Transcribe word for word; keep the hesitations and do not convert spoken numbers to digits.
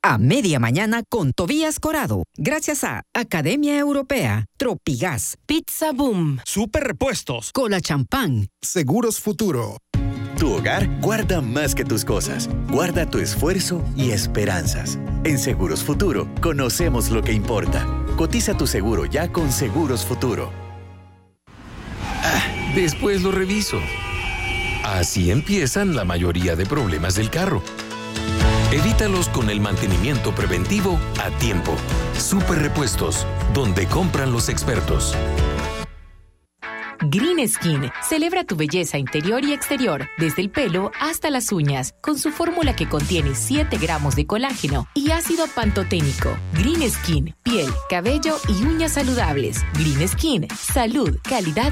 a media mañana con Tobías Corado. Gracias a Academia Europea, Tropigas, Pizza Boom, Super Repuestos, Cola Champán, Seguros Futuro. Tu hogar guarda más que tus cosas. Guarda tu esfuerzo y esperanzas. En Seguros Futuro, conocemos lo que importa. Cotiza tu seguro ya con Seguros Futuro. Ah, después lo reviso. Así empiezan la mayoría de problemas del carro. Evítalos con el mantenimiento preventivo a tiempo. Super Repuestos, donde compran los expertos. Green Skin celebra tu belleza interior y exterior, desde el pelo hasta las uñas, con su fórmula que contiene siete gramos de colágeno y ácido pantoténico. Green Skin, piel, cabello y uñas saludables. Green Skin, salud, calidad